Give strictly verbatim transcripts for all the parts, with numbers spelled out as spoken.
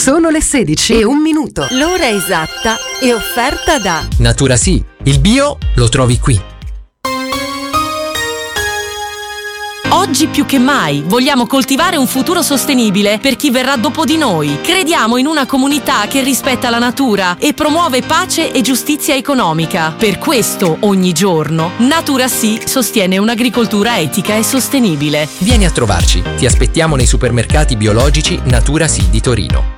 Sono le sedici e un minuto. L'ora esatta è offerta da Natura Sì, il bio lo trovi qui. Oggi più che mai vogliamo coltivare un futuro sostenibile per chi verrà dopo di noi. Crediamo in una comunità che rispetta la natura e promuove pace e giustizia economica. Per questo, ogni giorno, Natura Sì sostiene un'agricoltura etica e sostenibile. Vieni a trovarci, ti aspettiamo nei supermercati biologici Natura Sì di Torino.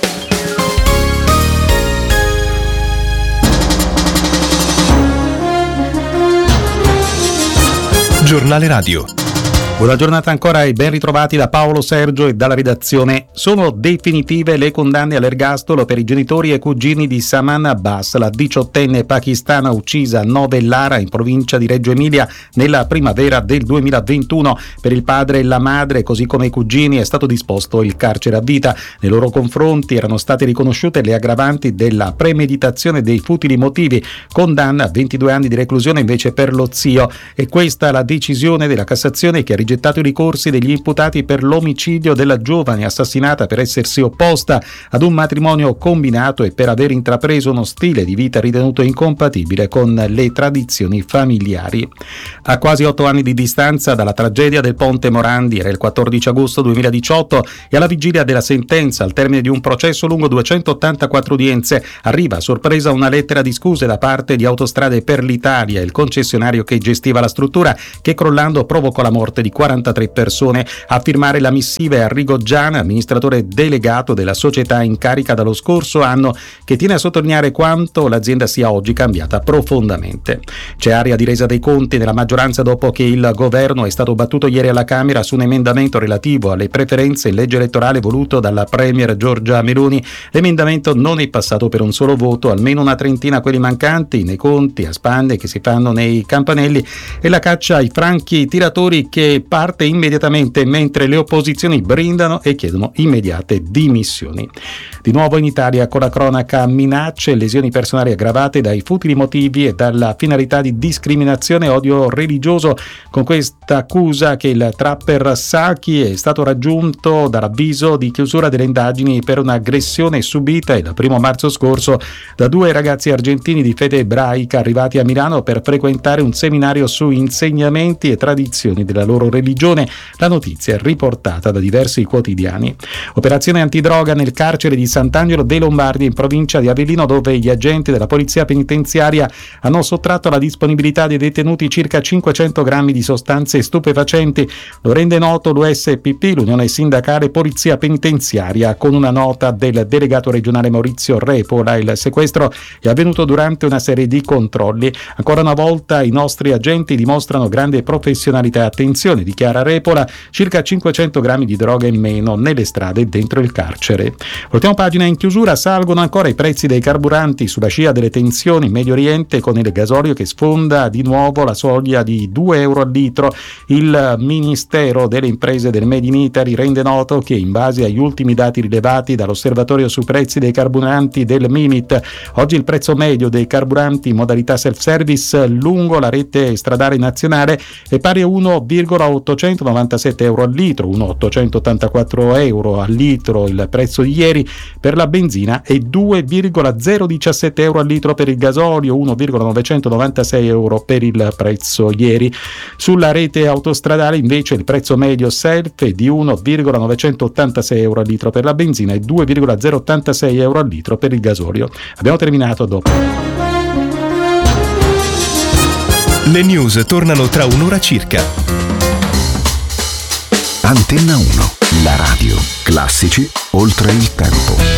Giornale Radio. Buona giornata ancora e ben ritrovati da Paolo Sergio e dalla redazione. Sono definitive le condanne all'ergastolo per i genitori e cugini di Saman Abbas, la diciottenne pakistana uccisa a Novellara in provincia di Reggio Emilia nella primavera del duemilaventuno. Per il padre e la madre, così come i cugini, è stato disposto il carcere a vita. Nei loro confronti erano state riconosciute le aggravanti della premeditazione dei futili motivi. Condanna a ventidue anni di reclusione invece per lo zio. E questa è la decisione della Cassazione che ha rigettato i ricorsi degli imputati per l'omicidio della giovane assassinata per essersi opposta ad un matrimonio combinato e per aver intrapreso uno stile di vita ritenuto incompatibile con le tradizioni familiari. A quasi otto anni di distanza dalla tragedia del Ponte Morandi, era il quattordici agosto duemiladiciotto, e alla vigilia della sentenza, al termine di un processo lungo duecentottantaquattro udienze, arriva a sorpresa una lettera di scuse da parte di Autostrade per l'Italia, il concessionario che gestiva la struttura, che crollando provocò la morte di quarantatré persone. A firmare la missiva è Arrigo Giana, amministratore delegato della società in carica dallo scorso anno, che tiene a sottolineare quanto l'azienda sia oggi cambiata profondamente. C'è aria di resa dei conti nella maggioranza dopo che il governo è stato battuto ieri alla Camera su un emendamento relativo alle preferenze in legge elettorale voluto dalla premier Giorgia Meloni. L'emendamento non è passato per un solo voto, almeno una trentina quelli mancanti nei conti a spanne che si fanno nei campanelli, e la caccia ai franchi tiratori che parte immediatamente mentre le opposizioni brindano e chiedono immediate dimissioni. Di nuovo in Italia con la cronaca: minacce e lesioni personali aggravate dai futili motivi e dalla finalità di discriminazione e odio religioso. Con questa accusa che il trapper Saki è stato raggiunto dall'avviso di chiusura delle indagini per un'aggressione subita il primo marzo scorso da due ragazzi argentini di fede ebraica arrivati a Milano per frequentare un seminario su insegnamenti e tradizioni della loro religione. La notizia è riportata da diversi quotidiani. Operazione antidroga nel carcere di Sant'Angelo dei Lombardi in provincia di Avellino, dove gli agenti della polizia penitenziaria hanno sottratto alla disponibilità dei detenuti circa cinquecento grammi di sostanze stupefacenti. Lo rende noto l'U S P P, l'Unione Sindacale Polizia Penitenziaria, con una nota del delegato regionale Maurizio Repola. Il sequestro è avvenuto durante una serie di controlli. Ancora una volta i nostri agenti dimostrano grande professionalità e attenzione, dichiara Repola. Circa cinquecento grammi di droga in meno nelle strade e dentro il carcere. Ultima pagina in chiusura: salgono ancora i prezzi dei carburanti sulla scia delle tensioni in Medio Oriente, con il gasolio che sfonda di nuovo la soglia di due euro al litro. Il Ministero delle Imprese del Made in Italy rende noto che, in base agli ultimi dati rilevati dall'osservatorio sui prezzi dei carburanti del Mimit, oggi il prezzo medio dei carburanti in modalità self-service lungo la rete stradale nazionale è pari a uno virgola ottocentonovantasette euro al litro, uno virgola ottocentottantaquattro euro al litro il prezzo di ieri per la benzina e due virgola zero diciassette euro al litro per il gasolio, uno virgola novecentonovantasei euro per il prezzo ieri. Sulla rete autostradale invece il prezzo medio self è di uno virgola novecentottantasei euro al litro per la benzina e due virgola zero ottantasei euro al litro per il gasolio. Abbiamo terminato dopo. Le news tornano tra un'ora circa. Antenna uno, la radio. Classici oltre il tempo.